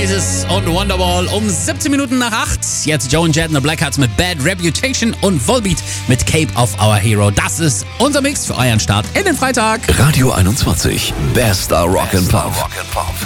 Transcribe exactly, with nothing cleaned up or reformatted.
Oasis und Wonderwall um siebzehn Minuten nach acht. Jetzt Joe and Jett und the Blackhearts mit Bad Reputation und Volbeat mit Cape of Our Hero. Das ist unser Mix für euren Start in den Freitag. Radio einundzwanzig. Bester Rock and Pop.